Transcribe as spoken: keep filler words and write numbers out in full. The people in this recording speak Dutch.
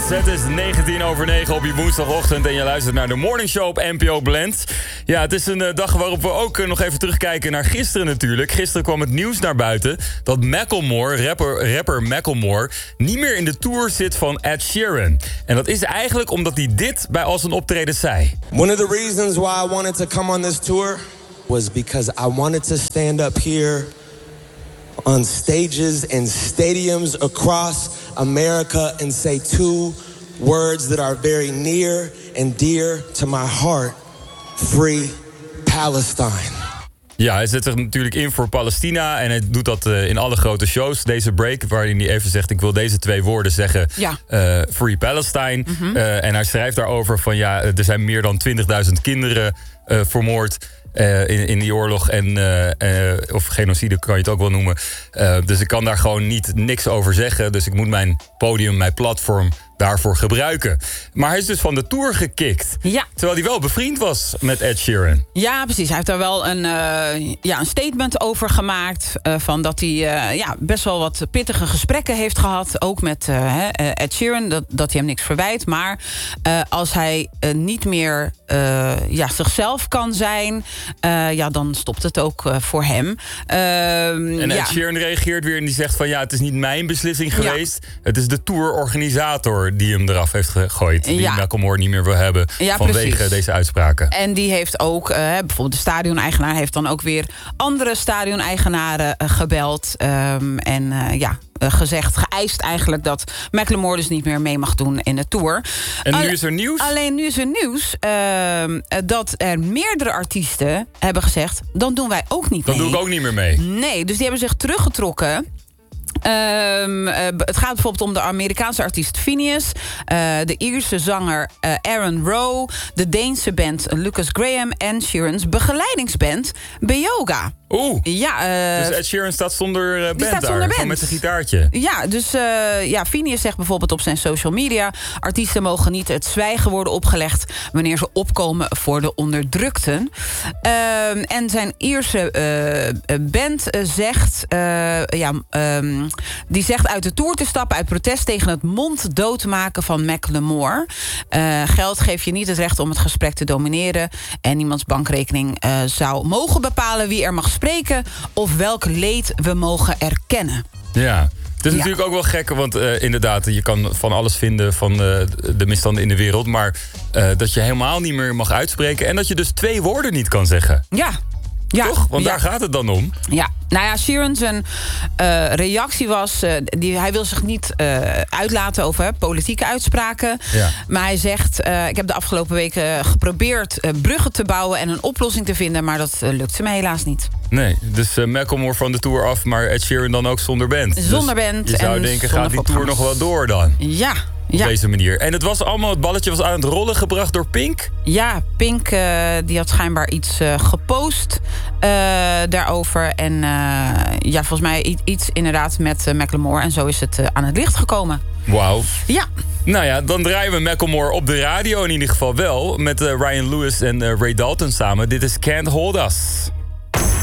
Het is negentien over negen op je woensdagochtend en je luistert naar de Morning Show op N P O Blend. Ja, het is een uh, dag waarop we ook uh, nog even terugkijken naar gisteren natuurlijk. Gisteren kwam het nieuws naar buiten dat Macklemore, rapper, rapper Macklemore, niet meer in de tour zit van Ed Sheeran. En dat is eigenlijk omdat hij dit bij al zijn optredens zei. One of the reasons why I wanted to come on this tour was because I wanted to stand up here on stages and stadiums across America and say two words that are very near and dear to my heart. Free Palestine. Ja, hij zet zich natuurlijk in voor Palestina en hij doet dat uh, in alle grote shows. Deze break, waarin hij even zegt, ik wil deze twee woorden zeggen. Ja. Uh, Free Palestine. Mm-hmm. Uh, en hij schrijft daarover van ja, er zijn meer dan twintigduizend kinderen uh, vermoord. Uh, in, in die oorlog en uh, uh, of genocide kan je het ook wel noemen. Uh, dus ik kan daar gewoon niet niks over zeggen. Dus ik moet mijn podium, mijn platform daarvoor gebruiken. Maar hij is dus van de tour gekikt. Ja. Terwijl hij wel bevriend was met Ed Sheeran. Ja, precies. Hij heeft daar wel een, uh, ja, een statement over gemaakt. Uh, van dat hij uh, ja, best wel wat pittige gesprekken heeft gehad. Ook met uh, Ed Sheeran. Dat, dat hij hem niks verwijt. Maar uh, als hij uh, niet meer uh, ja, zichzelf kan zijn, Uh, ja, dan stopt het ook uh, voor hem. Uh, en Ed ja. Sheeran reageert weer en die zegt van ja, het is niet mijn beslissing geweest. Ja. Het is de tourorganisator die hem eraf heeft gegooid. Die ja. Macklemore niet meer wil hebben ja, vanwege precies. deze uitspraken. En die heeft ook, uh, bijvoorbeeld de stadioneigenaar heeft dan ook weer andere stadioneigenaren uh, gebeld. Um, en uh, ja, uh, gezegd, geëist eigenlijk dat Macklemore dus niet meer mee mag doen in de tour. En nu is er nieuws? Alleen nu is er nieuws uh, dat er meerdere artiesten hebben gezegd, dan doen wij ook niet dan mee. Dan doe ik ook niet meer mee. Nee, dus die hebben zich teruggetrokken. Um, uh, het gaat bijvoorbeeld om de Amerikaanse artiest Phineas, uh, de Ierse zanger uh, Aaron Rowe, de Deense band Lucas Graham en Sheeran's begeleidingsband Beyoga. Oeh, ja, uh, dus Ed Sheeran staat zonder uh, band staat daar, zonder band. met zijn gitaartje. Ja, dus uh, ja, Phineas zegt bijvoorbeeld op zijn social media, artiesten mogen niet het zwijgen worden opgelegd wanneer ze opkomen voor de onderdrukten. Uh, en zijn Ierse uh, band uh, zegt, uh, ja, um, die zegt uit de tour te stappen uit protest tegen het monddood maken van Macklemore. Uh, geld geeft je niet het recht om het gesprek te domineren en iemands bankrekening uh, zou mogen bepalen wie er mag spreken of welk leed we mogen erkennen. Ja, het is ja. natuurlijk ook wel gek, want uh, inderdaad, je kan van alles vinden van uh, de misstanden in de wereld, maar uh, dat je helemaal niet meer mag uitspreken en dat je dus twee woorden niet kan zeggen. Ja. Ja, toch? Want ja. daar gaat het dan om. Ja, nou ja, Sheeran zijn uh, reactie was, uh, die, hij wil zich niet uh, uitlaten over hè, politieke uitspraken. Ja. Maar hij zegt, uh, ik heb de afgelopen weken geprobeerd uh, bruggen te bouwen en een oplossing te vinden, maar dat uh, lukte me helaas niet. Nee, dus uh, Macklemore van de tour af, maar Ed Sheeran dan ook zonder band. Zonder dus band. Je zou en denken, gaat die tour nog wel door dan? Ja. Op ja. deze manier. En het was allemaal, het balletje was aan het rollen gebracht door Pink? Ja, Pink uh, die had schijnbaar iets uh, gepost uh, daarover. En uh, ja, volgens mij iets inderdaad met uh, Macklemore. En zo is het uh, aan het licht gekomen. Wauw. Ja. Nou ja, dan draaien we Macklemore op de radio in ieder geval wel. Met uh, Ryan Lewis en uh, Ray Dalton samen. Dit is Can't Hold Us.